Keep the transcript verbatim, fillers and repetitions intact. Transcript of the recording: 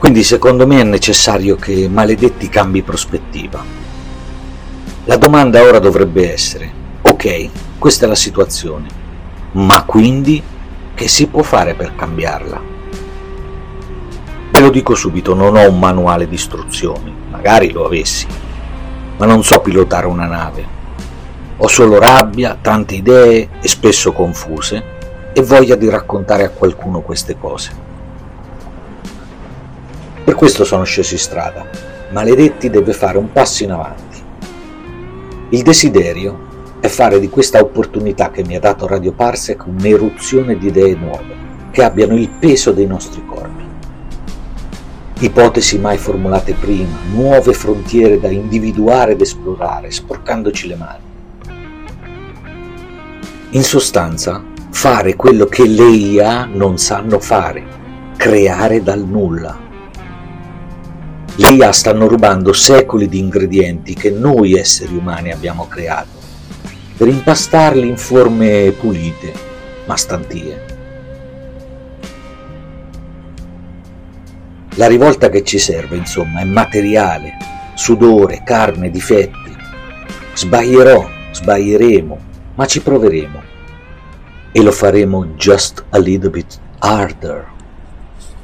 Quindi secondo me è necessario che Maledetti cambi prospettiva. La domanda ora dovrebbe essere: ok, questa è la situazione, ma quindi che si può fare per cambiarla? Ve lo dico subito, non ho un manuale di istruzioni, magari lo avessi, ma non so pilotare una nave. Ho solo rabbia, tante idee e spesso confuse, e voglia di raccontare a qualcuno queste cose. Per questo sono sceso in strada. Maledetti deve fare un passo in avanti. Il desiderio è fare di questa opportunità che mi ha dato Radio Parsec un'eruzione di idee nuove, che abbiano il peso dei nostri corpi. Ipotesi mai formulate prima, nuove frontiere da individuare ed esplorare, sporcandoci le mani. In sostanza, fare quello che le I A non sanno fare, creare dal nulla. Le I A stanno rubando secoli di ingredienti che noi esseri umani abbiamo creato, per impastarli in forme pulite, ma stantie. La rivolta che ci serve, insomma, è materiale, sudore, carne, difetti. Sbaglierò, sbaglieremo, ma ci proveremo. E lo faremo just a little bit harder.